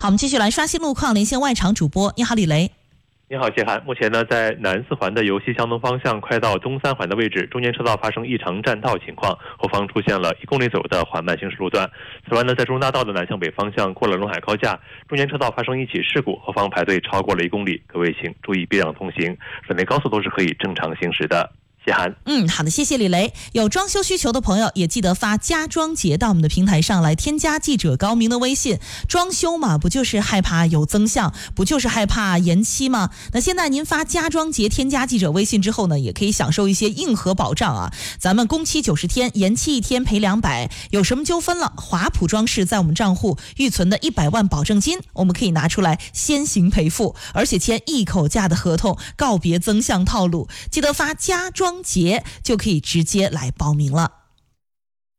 好，我们继续来刷新路况，连线外场主播。你好，李雷。 你好，谢涵。目前呢，在南四环的由西向东方向快到东三环的位置，中间车道发生异常占道情况，后方出现了1公里左右的缓慢行驶路段。此外呢，在中大道的南向北方向过了陇海高架，中间车道发生一起事故，后方排队超过了1公里，各位请注意避让通行。省内高速都是可以正常行驶的。谢涵。 好的，谢谢李雷。有装修需求的朋友也记得发家装节到我们的平台上来，添加记者高明的微信。装修嘛，不就是害怕有增项，不就是害怕延期吗？那现在您发家装节添加记者微信之后呢，也可以享受一些硬核保障啊。咱们工期90天，延期1天赔200，有什么纠纷了，华普装饰在我们账户预存的100万保证金，我们可以拿出来先行赔付，而且签一口价的合同，告别增项套路。记得发家装节就可以直接来报名了。